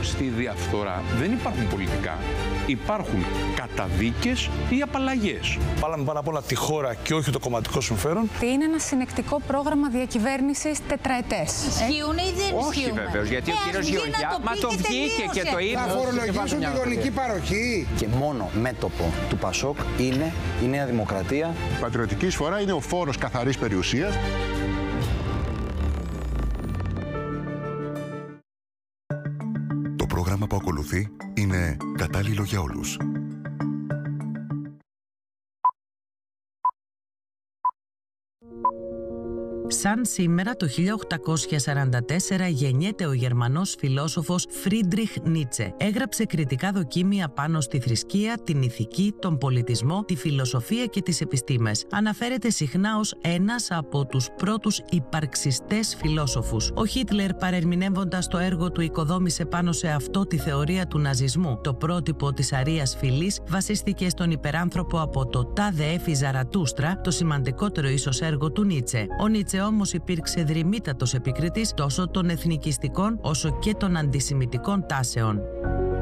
στη διαφθορά δεν υπάρχουν πολιτικά, υπάρχουν καταδίκες ή απαλλαγές. Βάλαμε πάνω απ' όλα τη χώρα και όχι το κομματικό συμφέρον. Είναι ένα συνεκτικό πρόγραμμα διακυβέρνησης τετραετές. Ισχύουν ή δεν ισχύουν? Όχι βεβαίως, γιατί ο κύριος Γεωργιά, μα το βγήκε και το είπε. Θα φορολογήσουν τη γονική παροχή. Και μόνο μέτωπο του Πασόκ είναι η Νέα Δημοκρατία. Η πατριωτική εισφορά είναι ο φόρος καθαρής περιουσίας. Το πρόγραμμα που ακολουθεί είναι κατάλληλο για όλους. Σαν σήμερα το 1844 γεννιέται ο Γερμανός φιλόσοφος Φρίντριχ Νίτσε. Έγραψε κριτικά δοκίμια πάνω στη θρησκεία, την ηθική, τον πολιτισμό, τη φιλοσοφία και τις επιστήμες. Αναφέρεται συχνά ως ένας από τους πρώτους υπαρξιστές φιλόσοφους. Ο Χίτλερ, παρερμηνεύοντας το έργο του, οικοδόμησε πάνω σε αυτό τη θεωρία του ναζισμού. Το πρότυπο της αρείας φυλής βασίστηκε στον υπεράνθρωπο από το Τάδε Έφη Ζαρατούστρα, το σημαντικότερο ίσως έργο του Νίτσε. Ο Νίτσε όμως υπήρξε δρυμύτατος επικριτής τόσο των εθνικιστικών όσο και των αντισημιτικών τάσεων.